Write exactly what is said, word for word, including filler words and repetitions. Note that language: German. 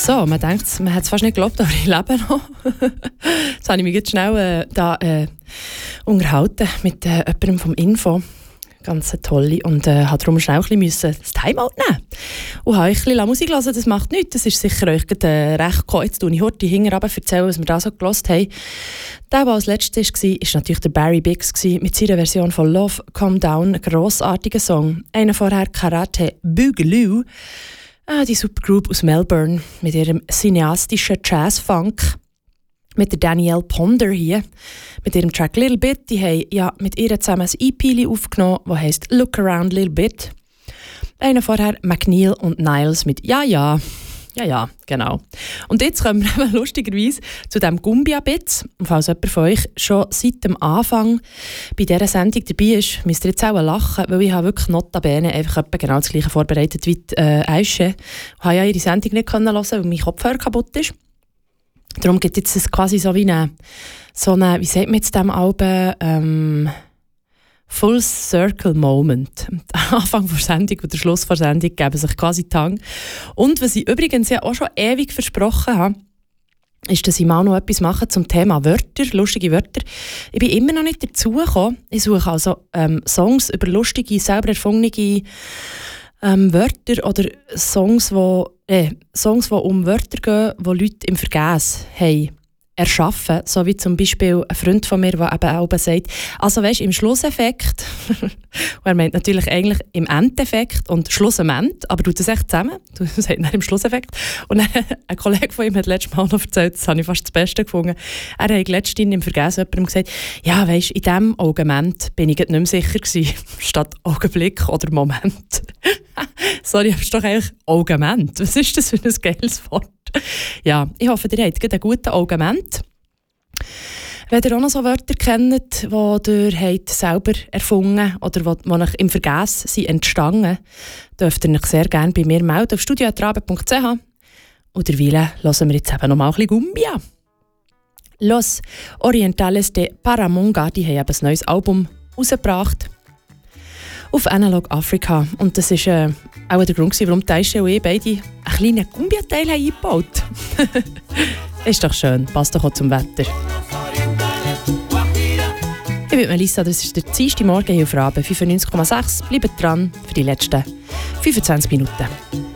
So, man denkt, man hat es fast nicht geglaubt, aber ich lebe noch. Jetzt habe ich mich jetzt schnell äh, da, äh, unterhalten mit äh, jemandem vom Info. Ganz tolle. Und äh, habe darum schnell ein bisschen das Timeout nehmen. Und habe euch ein bisschen Musik hören, das macht nichts. Das ist sicher euch gerade, äh, recht gekommen. Jetzt tue ich heute hinten erzählen, was wir da so gehört haben. Der, der als letztes war, war natürlich der Barry Biggs mit seiner Version von Love Calm Down. Ein grossartiger Song. Einer vorher Karate Boogaloo. Ah, die Supergroup aus Melbourne mit ihrem cineastischen Jazz-Funk. Mit der Danielle Ponder hier, mit ihrem Track Little Bit. Die haben ja mit ihr zusammen ein E P aufgenommen, das heisst Look Around Little Bit. Einer vorher McNeil und Niles mit Ja, ja. Ja, ja, genau. Und jetzt kommen wir lustigerweise zu diesem Gumbia-Bit. Und falls jemand von euch schon seit dem Anfang bei dieser Sendung dabei ist, müsst ihr jetzt auch lachen, weil ich habe wirklich notabene einfach genau das Gleiche vorbereitet wie die äh, Aische. Ich konnte ja ihre Sendung nicht hören, weil mein Kopfhörer kaputt ist. Darum gibt es jetzt quasi so wie eine, so eine, wie sagt man jetzt dem Album, ähm, Full Circle Moment. Am Anfang der Sendung und der Schluss der Sendung geben sich quasi die Hand. Und was ich übrigens ja auch schon ewig versprochen habe, ist, dass ich mal noch etwas mache zum Thema Wörter, lustige Wörter. Ich bin immer noch nicht dazu gekommen. Ich suche also ähm, Songs über lustige, selber erfundene ähm, Wörter oder Songs, wo, äh, Songs, die um Wörter gehen, die Leute im Vergäß haben erschaffen, so wie zum Beispiel ein Freund von mir, der eben auch sagt, also weisst, im Schlusseffekt, und er meint natürlich eigentlich im Endeffekt und Schlussement, aber tut das echt zusammen, du sagst nicht im Schlusseffekt. Und dann, ein Kollege von ihm hat letztes Mal noch erzählt, das habe ich fast das Beste gefunden, er hat letztens im Vergäß jemandem gesagt, ja weisst, in diesem Augment bin ich nicht mehr sicher gewesen, statt Augenblick oder Moment. Sorry, aber es ist doch eigentlich Augment. Was ist das für ein geiles Wort? Ja, ich hoffe, ihr habt einen guten Augment. Wenn ihr auch noch so Wörter kennt, die ihr selber erfunden habt oder die euch im Vergäß sind entstanden, dürft ihr euch sehr gerne bei mir melden auf studio at rabe punkt c h. Und derweil hören wir jetzt eben noch mal ein bisschen Gumbia. Los Orientales de Paramonga, die haben eben ein neues Album rausgebracht. Auf Analog Africa. Und das war äh, auch der Grund, warum Taisha und ich beide einen kleinen Gumbia-Teil eingebaut haben. Ist doch schön, passt doch auch zum Wetter. Ich bin Melissa, das ist der Dienstag Morgen hier auf Rabe fünfundneunzig Komma sechs. Bleibt dran für die letzten fünfundzwanzig Minuten.